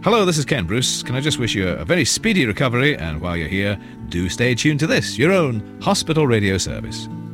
Hello, this is Ken Bruce. Can I just wish you a very speedy recovery, and while you're here, do stay tuned to this, your own hospital radio service.